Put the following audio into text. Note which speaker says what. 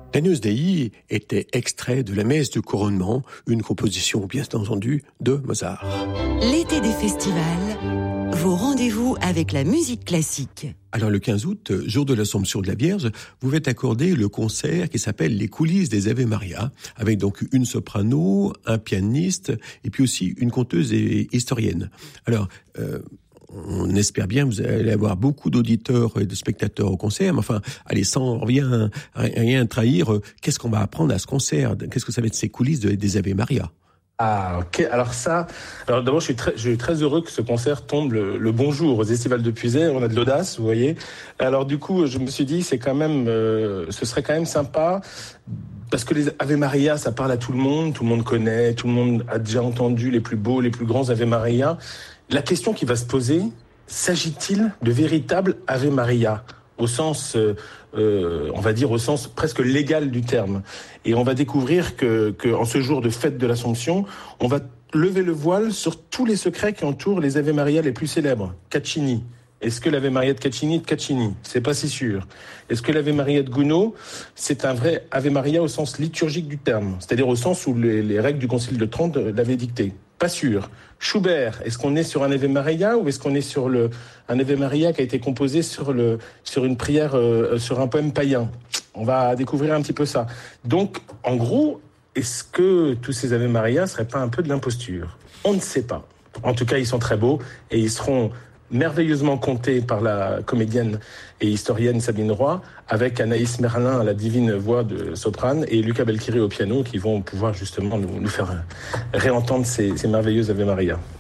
Speaker 1: L'Agnus Dei était extrait de la messe du couronnement, une composition bien entendu de Mozart.
Speaker 2: L'été des festivals, vos rendez-vous avec la musique classique.
Speaker 1: Alors le 15 août, jour de l'Assomption de la Vierge, vous faites accorder le concert qui s'appelle Les coulisses des Ave Maria, avec donc une soprano, un pianiste et puis aussi une conteuse et historienne. Alors, on espère bien que vous allez avoir beaucoup d'auditeurs et de spectateurs au concert, mais enfin, allez, sans rien trahir, qu'est-ce qu'on va apprendre à ce concert? Qu'est-ce que ça va être ces coulisses des Ave Maria?
Speaker 3: Ah, ok. Alors d'abord, je suis très heureux que ce concert tombe le bon jour aux Estivales de Puisay. On a de l'audace, vous voyez. Alors du coup, je me suis dit, ce serait quand même sympa. Parce que les Ave Maria, ça parle à tout le monde connaît, tout le monde a déjà entendu les plus beaux, les plus grands Ave Maria. La question qui va se poser, s'agit-il de véritables Ave Maria au sens, on va dire au sens presque légal du terme. Et on va découvrir que en ce jour de fête de l'Assomption, on va lever le voile sur tous les secrets qui entourent les Ave Maria les plus célèbres. Caccini. Est-ce que l'Ave Maria de Caccini est de Caccini? C'est pas si sûr. Est-ce que l'Ave Maria de Gounod, c'est un vrai Ave Maria au sens liturgique du terme, c'est-à-dire au sens où les règles du Concile de Trente l'avaient dicté? Pas sûr. Schubert, est-ce qu'on est sur un Ave Maria ou est-ce qu'on est sur un Ave Maria qui a été composé sur une prière, sur un poème païen? On va découvrir un petit peu ça. Donc, en gros, est-ce que tous ces Ave Maria seraient pas un peu de l'imposture? On ne sait pas. En tout cas, ils sont très beaux et ils seront merveilleusement contés par la comédienne et historienne Sabine Roy, avec Anaïs Merlin à la divine voix de soprane et Luca Belchiri au piano, qui vont pouvoir justement nous faire réentendre ces merveilleuses Ave Maria.